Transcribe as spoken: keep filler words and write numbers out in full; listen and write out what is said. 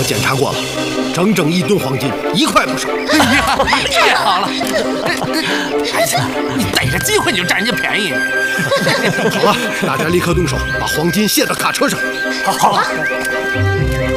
检查过了，整整一吨黄金，一块不少。 哎呀，太好了！孩子，你逮着机会你就占人家便宜。 好了，大家立刻动手，把黄金卸到卡车上。 好，好。